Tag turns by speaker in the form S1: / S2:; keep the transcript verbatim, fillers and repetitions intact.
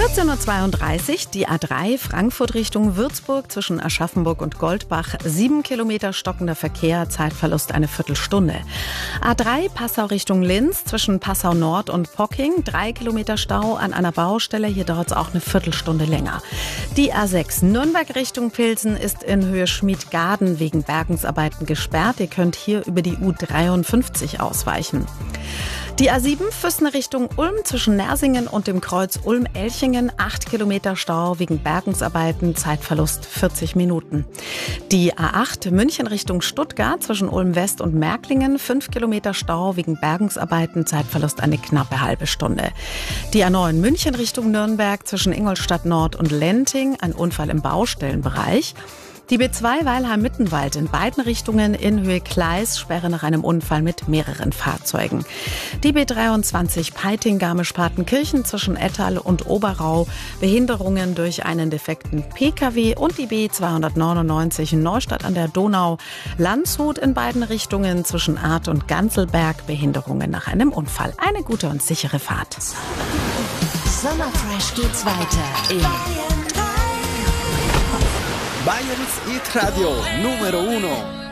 S1: vierzehn Uhr zweiunddreißig, die A drei Frankfurt Richtung Würzburg zwischen Aschaffenburg und Goldbach. Sieben Kilometer stockender Verkehr, Zeitverlust eine Viertelstunde. A drei Passau Richtung Linz zwischen Passau Nord und Pocking. Drei Kilometer Stau an einer Baustelle, hier dauert es auch eine Viertelstunde länger. Die A sechs Nürnberg Richtung Pilsen ist in Höhe Schmiedgaden wegen Bergungsarbeiten gesperrt. Ihr könnt hier über die U dreiundfünfzig ausweichen. Die A sieben Füssen Richtung Ulm zwischen Nersingen und dem Kreuz Ulm-Elchingen. Acht Kilometer Stau wegen Bergungsarbeiten, Zeitverlust vierzig Minuten. Die A acht München Richtung Stuttgart zwischen Ulm West und Märklingen. Fünf Kilometer Stau wegen Bergungsarbeiten, Zeitverlust eine knappe halbe Stunde. Die A neun München Richtung Nürnberg zwischen Ingolstadt Nord und Lenting. Ein Unfall im Baustellenbereich. Die B zwei Weilheim-Mittenwald in beiden Richtungen in Höhe Kleis, Sperre nach einem Unfall mit mehreren Fahrzeugen. Die B dreiundzwanzig Peiting-Garmisch-Partenkirchen zwischen Ettal und Oberau, Behinderungen durch einen defekten P K W und die B zweihundertneunundneunzig Neustadt an der Donau, Landshut in beiden Richtungen zwischen Arth und Ganzelberg, Behinderungen nach einem Unfall. Eine gute und sichere Fahrt.
S2: Sommerfresh geht's weiter in
S3: Bayerns Hit Radio Numero Uno.